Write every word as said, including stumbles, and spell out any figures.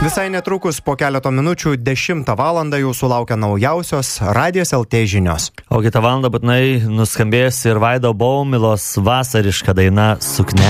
Visai netrukus po keleto minučių dešimtą valandą jau sulaukia naujausios Radijas L T žinios. O kitą valandą būtinai nuskambės ir Vaido Baumilos vasariška daina Sukne.